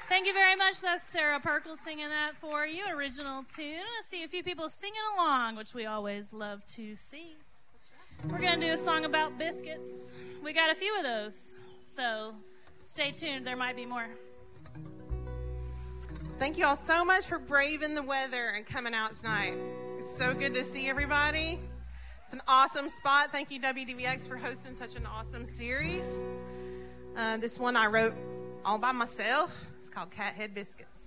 Thank you very much. That's Sarah Perkle singing that for you, original tune. I see a few people singing along, which we always love to see. We're going to do a song about biscuits. We got a few of those, so stay tuned. There might be more. Thank you all so much for braving the weather and coming out tonight. It's so good to see everybody. It's an awesome spot. Thank you, WDVX, for hosting such an awesome series. This one I wrote all by myself. It's called Cathead Biscuits.